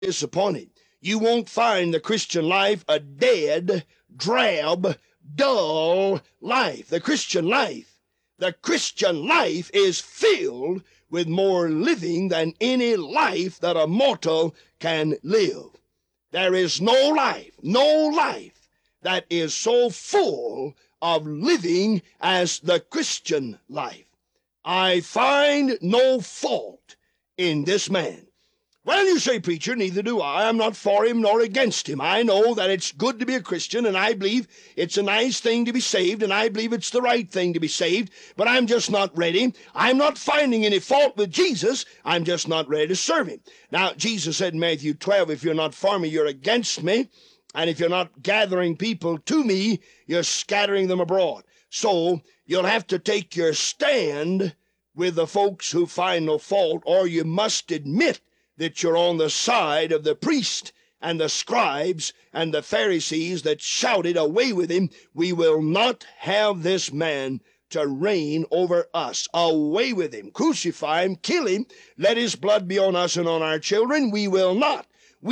disappointed. You won't find the Christian life a dead, drab, dull life. The Christian life is filled with more living than any life that a mortal can live. There is no life that is so full of living as the Christian life. I find no fault in this man. Well, you say, preacher, neither do I. I'm not for him nor against him. I know that it's good to be a Christian, and I believe it's a nice thing to be saved, and I believe it's the right thing to be saved, but I'm just not ready. I'm not finding any fault with Jesus. I'm just not ready to serve him. Now, Jesus said in Matthew 12, if you're not for me, you're against me, and if you're not gathering people to me, you're scattering them abroad. So you'll have to take your stand with the folks who find no fault, or you must admit that you're on the side of the priest and the scribes and the Pharisees that shouted, away with him. We will not have this man to reign over us. Away with him. Crucify him, kill him, let his blood be on us and on our children. We will not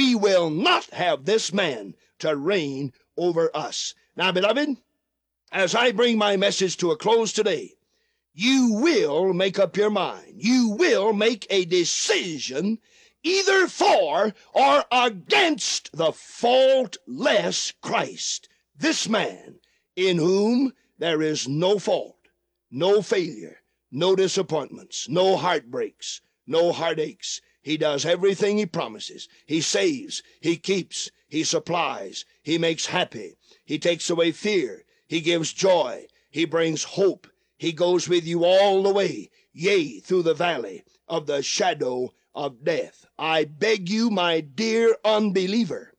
have this man to reign over us. Now, beloved, as I bring my message to a close today, you will make up your mind. You will make a decision either for or against the faultless Christ, this man in whom there is no fault, no failure, no disappointments, no heartbreaks, no heartaches. He does everything he promises. He saves, he keeps, he supplies, he makes happy, he takes away fear, he gives joy, he brings hope, he goes with you all the way, yea, through the valley of the shadow of death. I beg you, my dear unbeliever,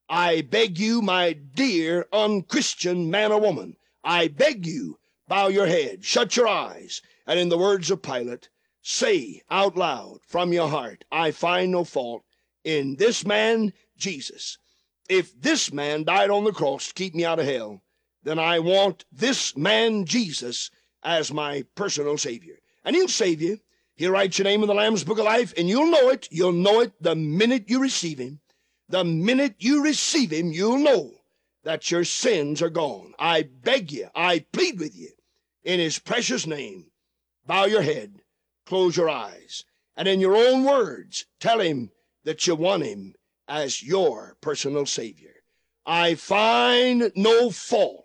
I beg you, my dear unchristian man or woman, I beg you, bow your head, shut your eyes, and in the words of Pilate, say out loud from your heart, I find no fault in this man, Jesus. If this man died on the cross to keep me out of hell, then I want this man, Jesus, as my personal Savior. And he'll save you. He'll write your name in the Lamb's Book of Life, and you'll know it. You'll know it the minute you receive him. The minute you receive him, you'll know that your sins are gone. I beg you, I plead with you, in his precious name, bow your head, close your eyes, and in your own words, tell him that you want him as your personal Savior. I find no fault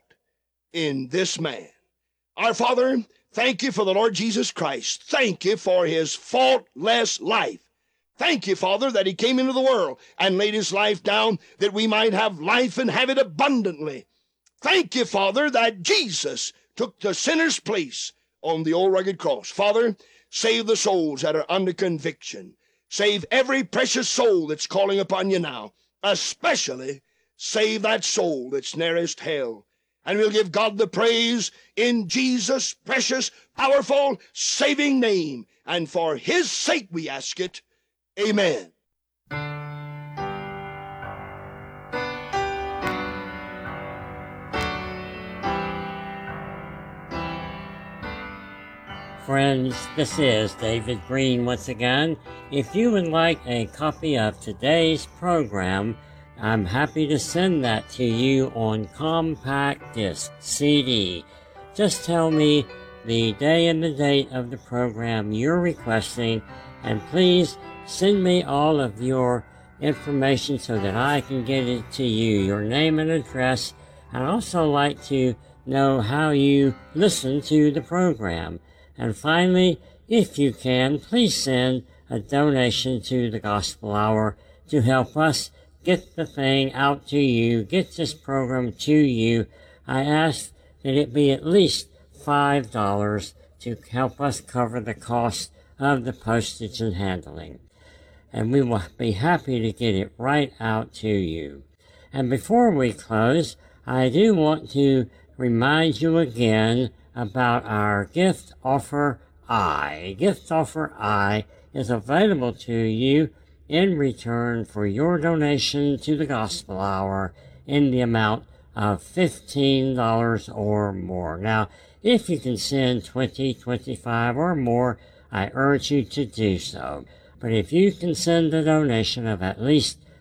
in this man. Our Father, thank you for the Lord Jesus Christ. Thank you for his faultless life. Thank you, Father, that he came into the world and laid his life down that we might have life and have it abundantly. Thank you, Father, that Jesus took the sinner's place on the old rugged cross. Father, save the souls that are under conviction. Save every precious soul that's calling upon you now. Especially save that soul that's nearest hell. And we'll give God the praise in Jesus' precious, powerful, saving name. And for his sake we ask it. Amen. Friends, this is David Green once again. If you would like a copy of today's program, I'm happy to send that to you on compact disc CD. Just tell me the day and the date of the program you're requesting, and please send me all of your information so that I can get it to you, your name and address. I'd also like to know how you listen to the program. And finally, if you can, please send a donation to the Gospel Hour to help us get the thing out to you, get this program to you. I ask that it be at least $5 to help us cover the cost of the postage and handling. And we will be happy to get it right out to you. And before we close, I do want to remind you again about our Gift Offer I. Gift Offer I is available to you in return for your donation to the Gospel Hour in the amount of $15 or more. Now, if you can send $20, $25 or more, I urge you to do so. But if you can send a donation of at least